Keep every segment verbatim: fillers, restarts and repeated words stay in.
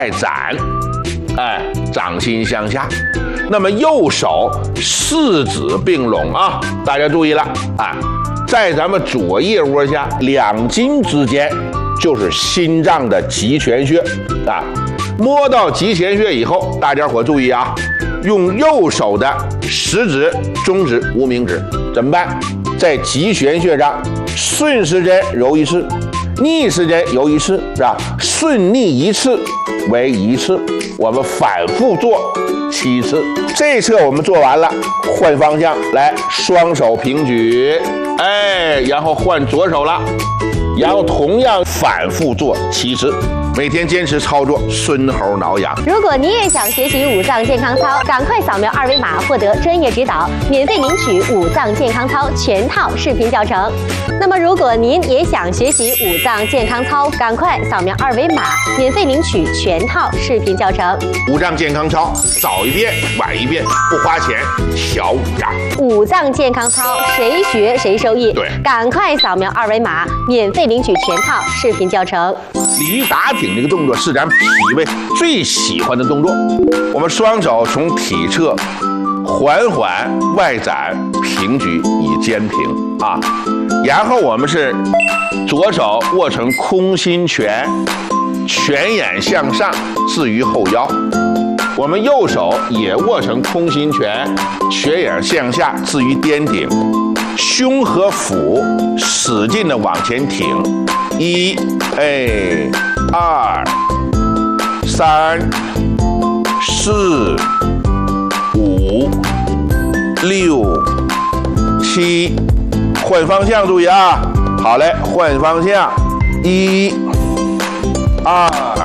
外展，哎，掌心向下。那么右手四指并拢啊，大家注意了啊，在咱们左腋窝下两筋之间就是心脏的极泉穴啊。摸到极泉穴以后，大家伙注意啊，用右手的食指、中指、无名指怎么办？在极泉穴上顺时针揉一次，逆时针揉一次，是吧？顺逆一次为一次，我们反复做七次。这一侧我们做完了，换方向来，双手平举，哎，然后换左手了，然后同样反复做七次。每天坚持操作，孙猴挠痒。 如果你也想学习五脏健康操，赶快扫描二维码获得专业指导，免费领取五脏健康操全套视频教程。那么，如果您也想学习五脏健康操，赶快扫描二维码，免费领取全套视频教程。 五脏健康操，早一遍晚一遍，不花钱，小五脏。 五脏健康操，谁学谁受益。 对， 赶快扫描二维码，免费领取全套视频教程。 鲤鱼打挺这个动作是咱脾胃最喜欢的动作。我们双手从体侧缓缓外展平举以肩平啊，然后我们是左手握成空心拳，拳眼向上置于后腰。我们右手也握成空心拳，拳眼向下置于颠顶，胸和腹使劲的往前挺。一，哎，二，三，四，五，六，七，换方向，注意啊！好嘞，换方向，一，二，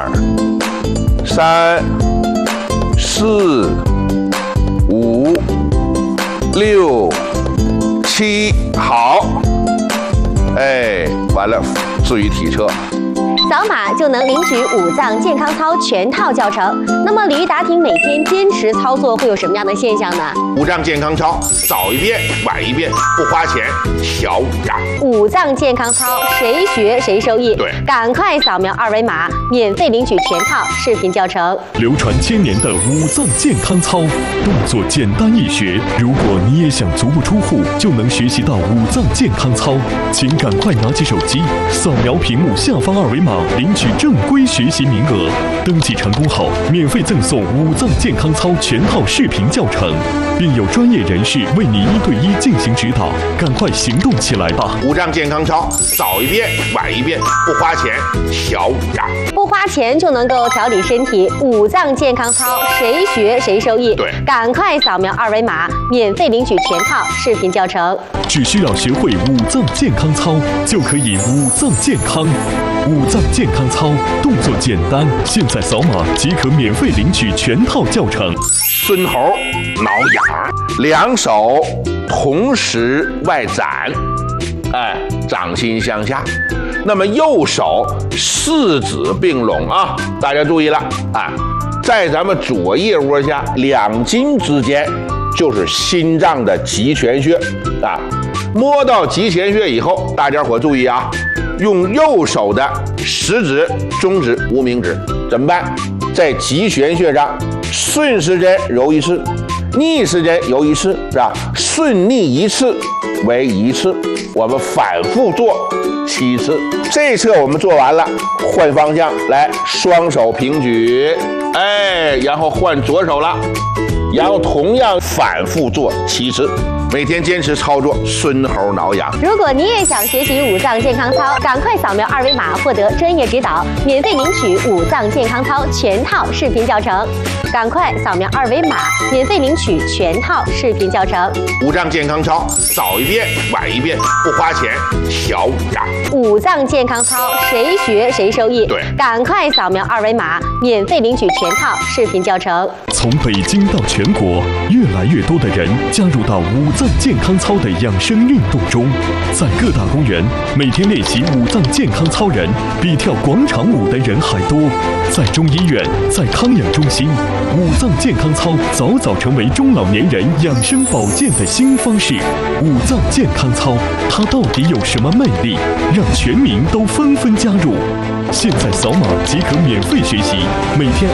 三，四，五，六，七，好，哎，完了。置于体侧， 扫码就能领取五脏健康操全套教程。那么鲤鱼打挺每天坚持操作会有什么样的现象呢？ 五脏健康操，早一遍晚一遍，不花钱，小五脏。 五脏健康操，谁学谁受益。 对， 赶快扫描二维码，免费领取全套视频教程。 流传千年的五脏健康操，动作简单易学。如果你也想足不出户就能学习到五脏健康操，请赶快拿起手机，扫描屏幕下方二维码，领取正规学习名额。登记成功后，免费赠送五脏健康操全套视频教程，并有专业人士为你一对一进行指导。赶快行动起来吧！ 五脏健康操，早一遍晚一遍，不花钱，小五脏。 不花钱就能够调理身体，五脏健康操，谁学谁受益。 对， 赶快扫描二维码，免费领取全套视频教程。 只需要学会五脏健康操，就可以五脏健康。五脏健康操动作简单，现在扫码即可免费领取全套教程。 孙猴挠痒，两手同时外展，哎，掌心向下。那么右手四指并拢啊，大家注意了啊，在咱们左腋窝下两筋之间就是心脏的极泉穴啊。摸到极泉穴以后，大家伙注意啊，用右手的食指、中指、无名指怎么办？在极泉穴上顺时针揉一次，逆时针揉一次，是吧？顺逆一次为一次，我们反复做七次。这一侧我们做完了，换方向来，双手平举，哎，然后换左手了，然后同样反复做七次。每天坚持操作，孙猴挠痒。 如果你也想学习五脏健康操，赶快扫描二维码获得专业指导，免费领取五脏健康操全套视频教程。赶快扫描二维码，免费领取全套视频教程。 五脏健康操，早一遍晚一遍，不花钱，小五脏。 五脏健康操，谁学谁受益。 对， 赶快扫描二维码，免费领取全套视频教程。 从北京到全国，越来越多的人加入到五脏健康操的养生运动中。在各大公园，每天练习五脏健康操人比跳广场舞的人还多。在中医院，在康养中心，五脏健康操早早成为中老年人养生保健的新方式。五脏健康操，它到底有什么魅力，让全民都纷纷加入？现在扫码即可免费学习，每天